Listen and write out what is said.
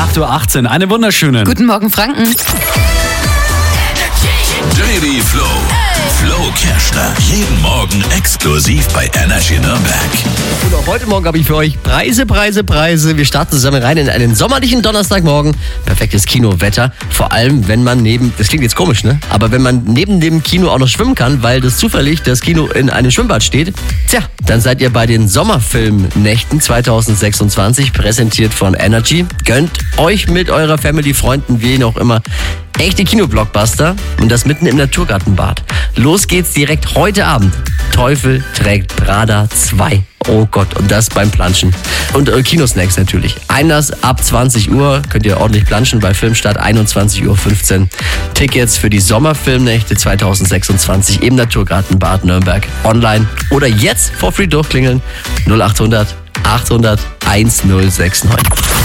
8:18 Uhr. Eine wunderschöne. Guten Morgen, Franken. Daily Flow. Flow-Kerschner. Jeden Morgen exklusiv bei Energy Nürnberg. Und auch heute Morgen habe ich für euch Preise. Wir starten zusammen rein in einen sommerlichen Donnerstagmorgen. Perfektes Kinowetter. Vor allem, wenn man das klingt jetzt komisch, ne? Aber wenn man neben dem Kino auch noch schwimmen kann, weil das zufällig das Kino in einem Schwimmbad steht, dann seid ihr bei den Sommerfilmnächten 2026, präsentiert von Energy. Gönnt euch mit eurer Family, Freunden, wen auch immer, echte Kinoblockbuster und das mitten im Naturgartenbad. Los geht's direkt heute Abend. Teufel trägt Prada 2. Oh Gott, und das beim Planschen. Und Kinosnacks natürlich. Einlass ab 20 Uhr, könnt ihr ordentlich planschen bei Filmstart 21:15 Uhr. Tickets für die Sommerfilmnächte 2026 im Naturgartenbad Nürnberg. Online oder jetzt for free durchklingeln 0800 800 1069.